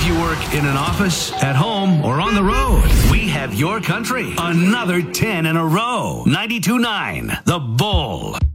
you work in an office, at home, or on the road, we have your country. Another 10 in a row. 92.9 The Bull.